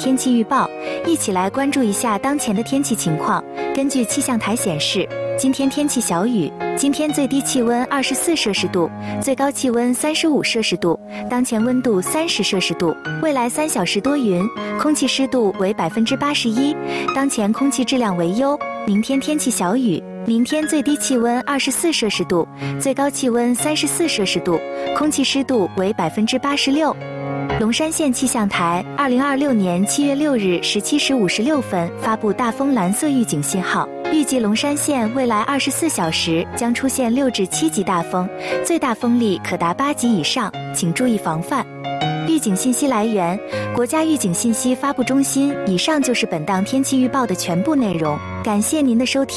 天气预报，一起来关注一下当前的天气情况。根据气象台显示，今天天气小雨，今天最低气温24摄氏度，最高气温35摄氏度，当前温度30摄氏度。未来3小时多云，空气湿度为81%，当前空气质量为优。明天天气小雨，明天最低气温24摄氏度，最高气温34摄氏度，空气湿度为86%。龙山县气象台2026年7月6日17时56分发布大风蓝色预警信号，预计龙山县未来24小时将出现6至7级大风，最大风力可达8级以上，请注意防范。预警信息来源：国家预警信息发布中心。以上就是本档天气预报的全部内容，感谢您的收听。